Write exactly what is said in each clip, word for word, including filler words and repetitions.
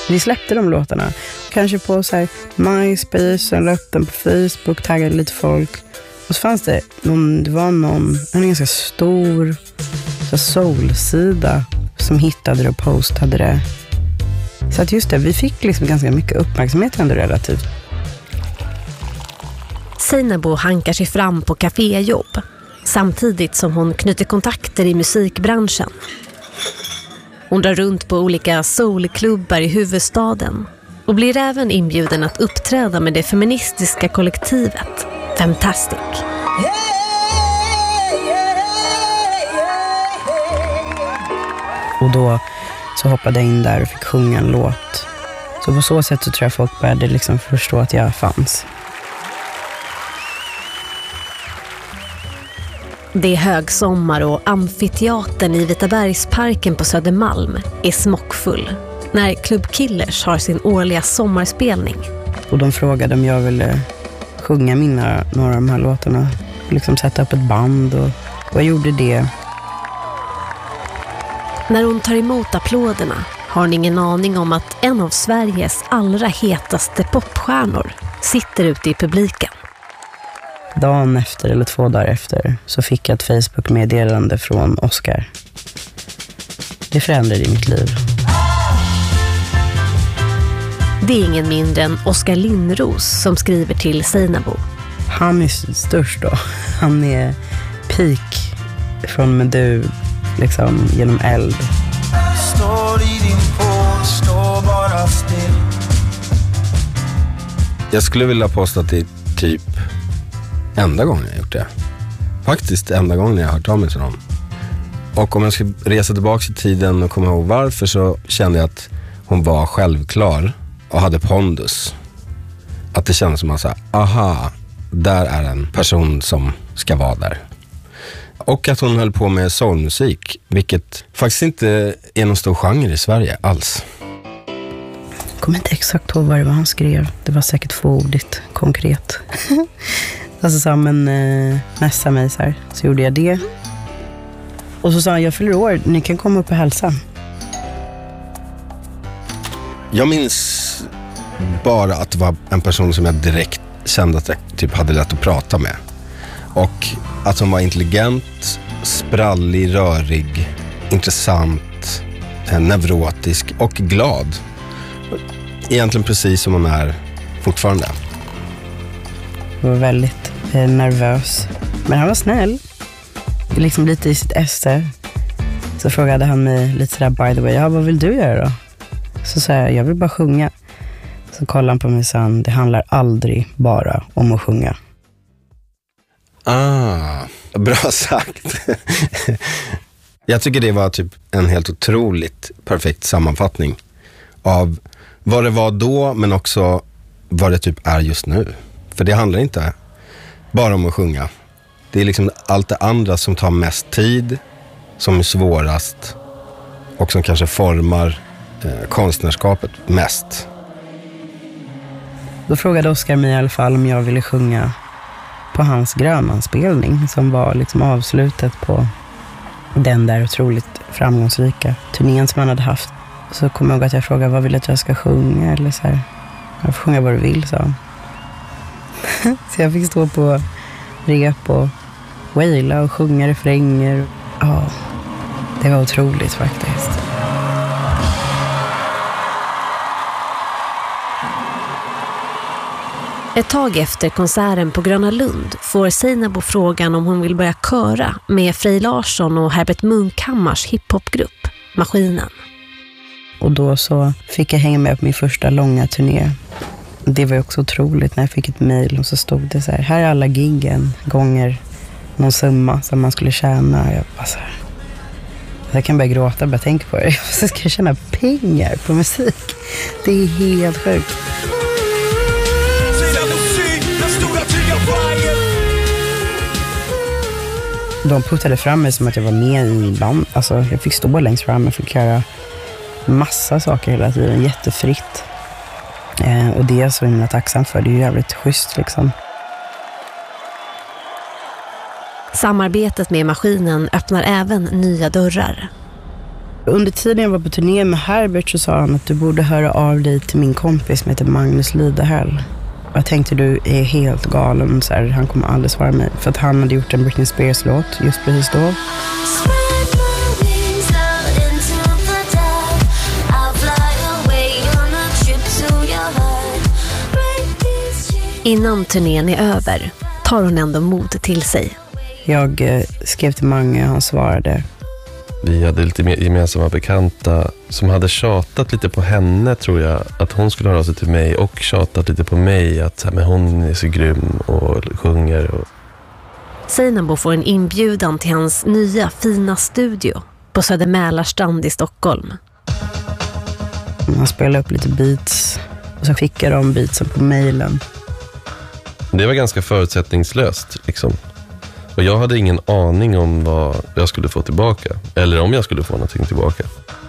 Vi släppte de låtarna. Kanske på så här MySpace, eller upp den på Facebook, taggade lite folk. Och så fanns det någon, det var någon, en ganska stor så soul-sida som hittade det och postade det. Så att just det, vi fick liksom ganska mycket uppmärksamhet ändå relativt. Seinabo hankar sig fram på kaféjobb samtidigt som hon knyter kontakter i musikbranschen. Hon drar runt på olika soulklubbar i huvudstaden och blir även inbjuden att uppträda med det feministiska kollektivet Fantastic. Och då så hoppade jag in där och fick sjunga en låt. Så på så sätt så tror jag folk började liksom förstå att jag fanns. Det är högsommar och amfiteatern i Vitabergsparken på Södermalm är smockfull när Club Killers har sin årliga sommarspelning. Och de frågade om jag ville sjunga mina, några av de här låtarna. Liksom sätta upp ett band och, och jag gjorde det. När hon tar emot applåderna har hon ingen aning om att en av Sveriges allra hetaste popstjärnor sitter ute i publiken. Dagen efter eller två dagar efter så fick jag ett Facebook-meddelande från Oscar. Det förändrade i mitt liv. Det är ingen mindre än Oskar Lindros som skriver till Seinabo. Han är störst då. Han är peak från Medu, liksom genom eld. Står i din på, står bara still. Jag skulle vilja påstå att det är typ enda gången jag gjort det. Faktiskt enda gången jag har hört av mig till dem. Och om jag ska resa tillbaka i tiden och komma ihåg varför, så kände jag att hon var självklar och hade pondus. Att det kändes som att säga, aha, där är en person som ska vara där. Och att hon höll på med soulmusik, vilket faktiskt inte är någon stor genre i Sverige alls. Jag kommer inte exakt ihåg vad det var han skrev. Det var säkert fåordigt, konkret. Alltså sa men eh, mässa mig så här. Så gjorde jag det. Och så sa han, jag fyller år, ni kan komma upp och hälsa. Jag minns bara att det var en person som jag direkt kände att jag typ hade lätt att prata med. Och att hon var intelligent, sprallig, rörig, intressant, neurotisk och glad. Egentligen precis som hon är fortfarande. Jag var väldigt eh, nervös. Men han var snäll. Liksom lite i sitt esse. Så frågade han mig lite sådär, by the way, ja, vad vill du göra då? Så sa jag, jag vill bara sjunga. Så kollade han på mig och sa, det handlar aldrig bara om att sjunga. Ah, bra sagt. Jag tycker det var typ en helt otroligt perfekt sammanfattning av vad det var då, men också vad det typ är just nu. För det handlar inte bara om att sjunga. Det är liksom allt det andra som tar mest tid, som är svårast och som kanske formar eh, konstnärskapet mest. Då frågade Oscar mig i alla fall om jag ville sjunga på hans Grönlandsspelning som var liksom avslutet på den där otroligt framgångsrika turnén som han hade haft. Så kom jag ihåg att jag frågade, vad vill du att jag ska sjunga? Eller så här, jag får sjunga vad du vill, sa han. Så jag fick stå på rep och waila och sjunga refränger. Ja, det var otroligt faktiskt. Ett tag efter konserten på Gröna Lund får Seinabo frågan om hon vill börja köra med Frej Larsson och Herbert Munkhammars hiphopgrupp, Maskinen. Och då så fick jag hänga med på min första långa turné. Det var också otroligt när jag fick ett mejl och så stod det så här, här är alla giggen gånger någon summa som man skulle tjäna. Jag bara så här, jag kan börja gråta bara tänka på det. Så ska jag tjäna pengar på musik. Det är helt sjukt. De puttade fram mig som att jag var med i band. Alltså jag fick stå längst fram, jag fick göra massa saker hela tiden, jättefritt. Eh, och det är jag så himla tacksam för, det är ju jävligt schysst liksom. Samarbetet med Maskinen öppnar även nya dörrar. Under tiden jag var på turné med Herbert så sa han att du borde höra av dig till min kompis som heter Magnus Lidahäll. Jag tänkte du är helt galen, så här, han kommer aldrig svara mig. För att han hade gjort en Britney Spears-låt just precis då. Innan turnén är över tar hon ändå mod till sig. Jag eh, skrev till Mange och han svarade. Vi hade lite gemensamma bekanta som hade tjatat lite på henne, tror jag, att hon skulle höra av sig till mig, och tjatat lite på mig att så här, men hon är så grym och sjunger. Och... Seinabo får en inbjudan till hans nya fina studio på Södermälarstrand i Stockholm. Han spelade upp lite beats och så skickade de beatsen på mejlen. Det var ganska förutsättningslöst liksom. Och jag hade ingen aning om vad jag skulle få tillbaka. Eller om jag skulle få någonting tillbaka.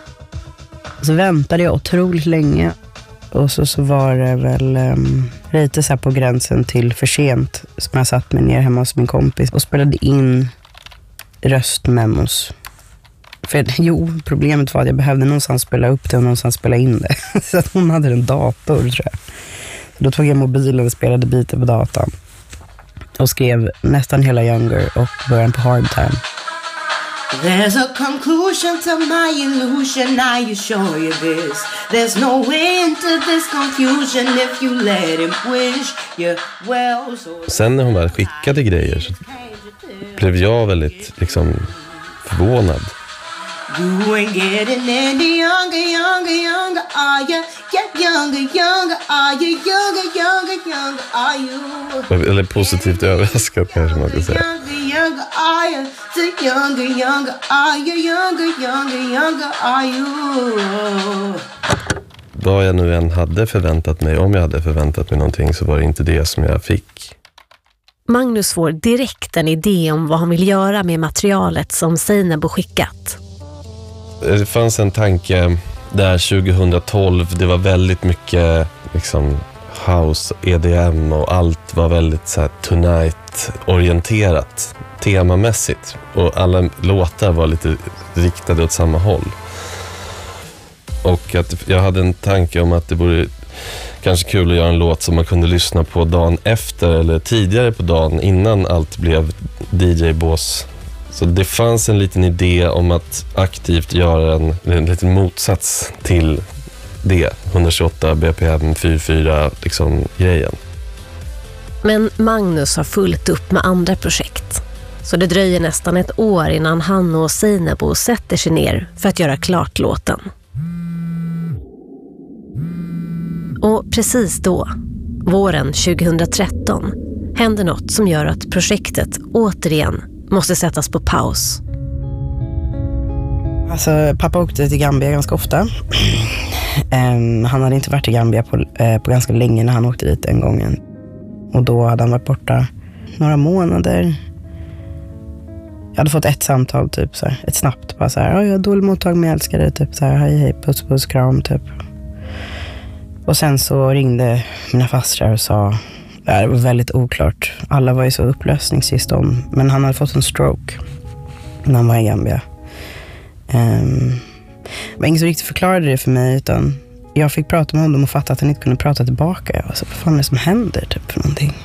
Så väntade jag otroligt länge. Och så, så var det väl um, lite så här på gränsen till för sent. Som jag satt mig ner hemma hos min kompis och spelade in röstmemos. För jo, problemet var att jag behövde någonstans spela upp det och någonstans spela in det. Så att hon hade en dator, tror jag. Då tog jag mobilen och spelade bitar på datan. Och skrev nästan hela Younger och början på Hard Time. There's a conclusion to my illusion, I assure you this. There's no end to this confusion if you let him wish you well. So... Sen när hon väl skickade grejer så blev jag väldigt liksom förvånad. You ain't getting any younger, younger, younger, are you? Get younger, younger, are you? Younger, younger, younger, are you? Eller positivt överraskad kanske man kan säga. Younger, younger, are you? The younger, younger, are you? Younger, younger, younger, are you? Vad jag nu än hade förväntat mig, om jag hade förväntat mig någonting, så var det inte det som jag fick. Magnus får direkt en idé om vad han vill göra med materialet som Seinabo skickat. Det fanns en tanke där tjugohundratolv, det var väldigt mycket liksom house, E D M och allt var väldigt så här tonight-orienterat temamässigt. Och alla låtar var lite riktade åt samma håll. Och att jag hade en tanke om att det vore kanske kul att göra en låt som man kunde lyssna på dagen efter eller tidigare på dagen innan allt blev D J-bås. Så det fanns en liten idé om att aktivt göra en, en liten motsats till det. hundratjugoåtta B P M fyrtiofyra liksom grejen. Men Magnus har fullt upp med andra projekt. Så det dröjer nästan ett år innan han och Seinabo sätter sig ner för att göra klart låten. Och precis då, våren tjugohundratretton, händer något som gör att projektet återigen måste sättas på paus. Alltså, pappa åkte till Gambia ganska ofta. um, han hade inte varit i Gambia på, uh, på ganska länge när han åkte dit en gången. Och då hade han varit borta några månader. Jag hade fått ett samtal, typ så här, ett snabbt. Bara så här, jag har dålig mottag med älskare, typ så här, hej hej, puss puss, kram, typ. Och sen så ringde mina fastrar och sa, det var väldigt oklart. Alla var ju så upplösningstillstånd. Men han hade fått en stroke när han var i Gambia. Um, men ingen som riktigt förklarade det för mig, utan jag fick prata med honom och fatta att han inte kunde prata tillbaka. Jag var så, vad fan är det som händer typ för någonting?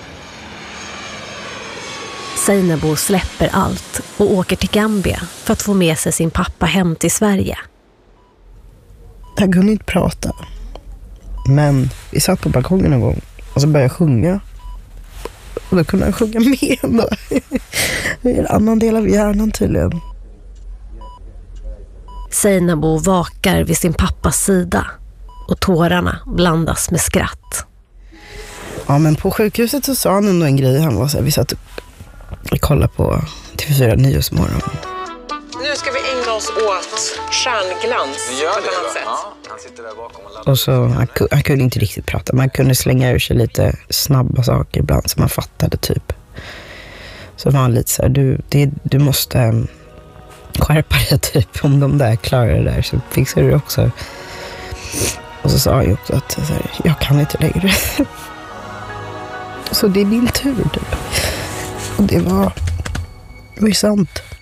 Seinabo släpper allt och åker till Gambia för att få med sig sin pappa hem till Sverige. Jag kunde inte prata. Men vi satt på balkongen en gång och så började jag sjunga. Och då kunde jag sjunga med då. Det är en annan del av hjärnan tydligen. Seinabo vakar vid sin pappas sida och tårarna blandas med skratt. Ja, men på sjukhuset så sa han ändå en grej. Han var så här, vi satt och kollade på T V fyra Nyhetsmorgon. Nu ska vi ägna oss åt stjärnglans på ett annat sätt. Ja, han sitter där bakom och, och så, han, han kunde inte riktigt prata. Man kunde slänga ur sig lite snabba saker ibland som man fattade typ. Så var han lite så här, du, det, du måste um, skärpa dig typ. Om de där klarar det där så fixar du det också. Och så sa han ju också att så här, jag kan inte längre. Så det är min tur typ. Och det var, det var ju sant.